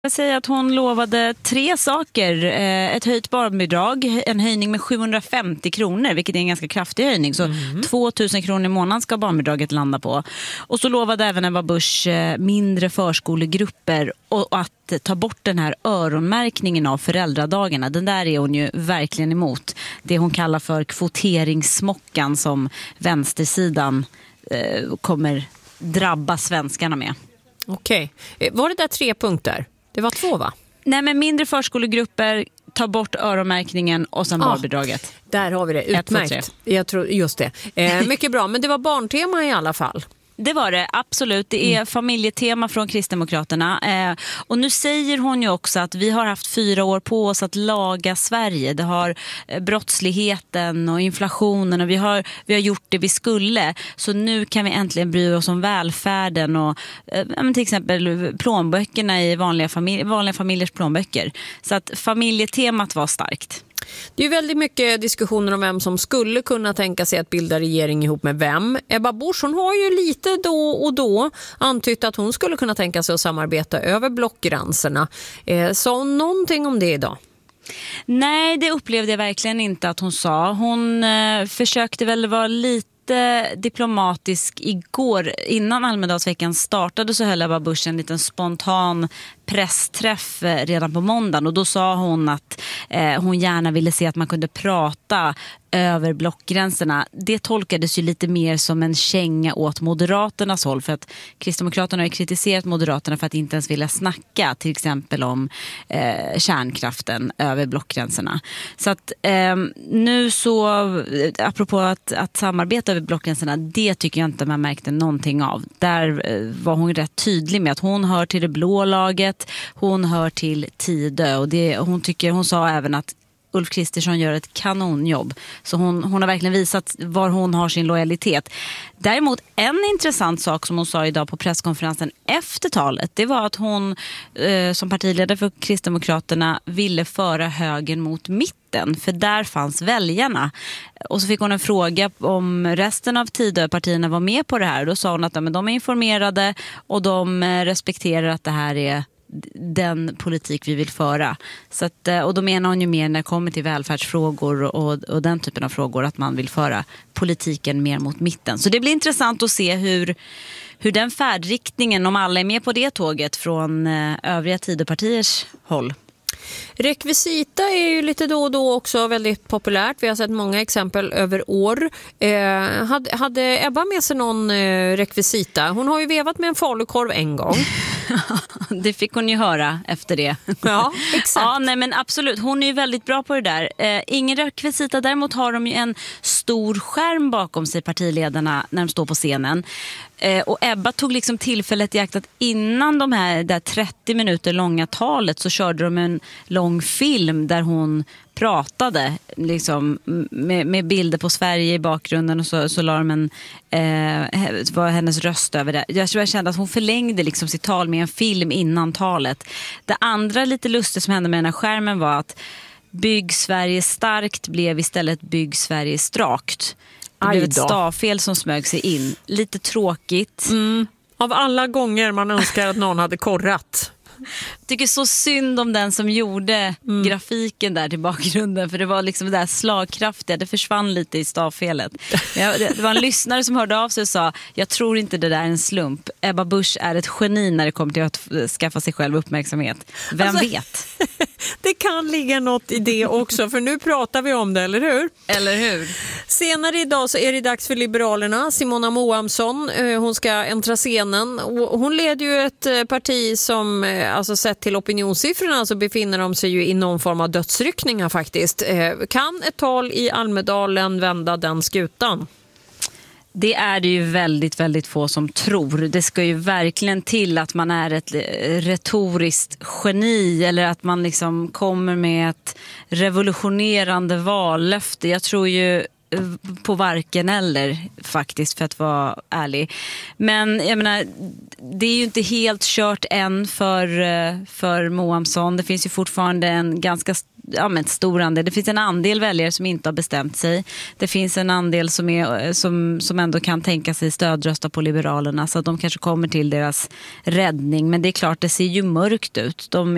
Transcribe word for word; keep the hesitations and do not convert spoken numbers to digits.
Jag säger att hon lovade tre saker. Ett höjt barnbidrag, en höjning med sjuhundrafemtio kronor, vilket är en ganska kraftig höjning. Så mm. tvåtusen kronor i månaden ska barnbidraget landa på. Och så lovade även Ebba Busch mindre förskolegrupper och att ta bort den här öronmärkningen av föräldradagarna. Den där är hon ju verkligen emot. Det hon kallar för kvoteringssmockan som vänstersidan eh, kommer drabba svenskarna med. Okej. Var det där tre punkter? Det var två, va? Nej, men mindre förskolegrupper, ta bort öronmärkningen och sen ah, barnbidraget. Där har vi det, utmärkt. Ett, två, Jag tror, just det. Eh, mycket bra, men det var barntema i alla fall. Det var det, absolut. Det är mm. familjetema från Kristdemokraterna. Eh, och nu säger hon ju också att vi har haft fyra år på oss att laga Sverige. Det har eh, brottsligheten och inflationen och vi har, vi har gjort det vi skulle. Så nu kan vi äntligen bry oss om välfärden och eh, till exempel plånböckerna i vanliga, familj, vanliga familjers plånböcker. Så att familjetemat var starkt. Det är väldigt mycket diskussioner om vem som skulle kunna tänka sig att bilda regering ihop med vem. Ebba Busch, hon har ju lite då och då antytt att hon skulle kunna tänka sig att samarbeta över blockgränserna. Eh, sa hon någonting om det idag? Nej, det upplevde jag verkligen inte att hon sa. Hon eh, försökte väl vara lite diplomatisk igår. Innan Almedalsveckan startade så höll Ebba Busch en liten spontan pressträff redan på måndagen och då sa hon att eh, hon gärna ville se att man kunde prata över blockgränserna. Det tolkades ju lite mer som en känga åt Moderaternas håll, för att Kristdemokraterna har ju kritiserat Moderaterna för att inte ens vilja snacka till exempel om eh, kärnkraften över blockgränserna. Så att eh, nu så, apropå att, att samarbeta över blockgränserna, det tycker jag inte man märkte någonting av. Där eh, var hon rätt tydlig med att hon hör till det blå laget, hon hör till Tidö och det, hon, tycker, hon sa även att Ulf Kristersson gör ett kanonjobb. Så hon, hon har verkligen visat var hon har sin lojalitet. Däremot en intressant sak som hon sa idag på presskonferensen efter talet, det var att hon eh, som partiledare för Kristdemokraterna ville föra högern mot mitten. För där fanns väljarna. Och så fick hon en fråga om resten av Tidöpartierna var med på det här. Då sa hon att ja, men de är informerade och de respekterar att det här är den politik vi vill föra. Så att, och då menar hon ju mer när det kommer till välfärdsfrågor och, och den typen av frågor att man vill föra politiken mer mot mitten. Så det blir intressant att se hur, hur den färdriktningen, om alla är med på det tåget från övriga Tidöpartiers håll. Rekvisita är ju lite då och då också väldigt populärt. Vi har sett många exempel över år. Eh, hade, hade Ebba med sig någon eh, rekvisita? Hon har ju vevat med en falukorv en gång. Det fick hon ju höra efter det. Ja, exakt. Ja, nej, men absolut. Hon är ju väldigt bra på det där. Eh, ingen rekvisita. Däremot har de ju en stor skärm bakom sig, partiledarna, när de står på scenen. Eh, och Ebba tog liksom tillfället i akt att innan de här där trettio minuter långa talet så körde de en lång film där hon pratade liksom, med, med bilder på Sverige i bakgrunden och så, så la de en, eh, var hennes röst över det. Jag tror jag kände att hon förlängde liksom sitt tal med en film innan talet. Det andra lite lustigt som hände med den här skärmen var att Bygg Sverige starkt blev istället Bygg Sverige strakt. Det blev ett stavfel som smög sig in. Lite tråkigt. Mm. Av alla gånger man önskar att någon hade korrat. Jag tycker så synd om den som gjorde mm. grafiken där till bakgrunden, för det var liksom det där slagkraftiga, det försvann lite i stavfelet. Det var en lyssnare som hörde av sig och sa, jag tror inte det där är en slump. Ebba Busch är ett geni när det kommer till att skaffa sig själv uppmärksamhet. Vem alltså, vet? Det kan ligga något i det också, för nu pratar vi om det, eller hur? Eller hur? Senare idag så är det dags för Liberalerna. Simona Moamsson, hon ska äntra scenen. Hon leder ju ett parti som, alltså sett till opinionssiffrorna, så befinner de sig ju i någon form av dödsryckningar faktiskt. Kan ett tal i Almedalen vända den skutan? Det är det ju väldigt, väldigt få som tror. Det ska ju verkligen till att man är ett retoriskt geni eller att man liksom kommer med ett revolutionerande vallöfte. Jag tror ju på varken eller faktiskt, för att vara ärlig. Men jag menar, det är ju inte helt kört än för, för Moamsson. Det finns ju fortfarande en ganska ja, men stor andel. Det finns en andel väljare som inte har bestämt sig. Det finns en andel som, är, som, som ändå kan tänka sig stödrösta på Liberalerna, så att de kanske kommer till deras räddning. Men det är klart, det ser ju mörkt ut. De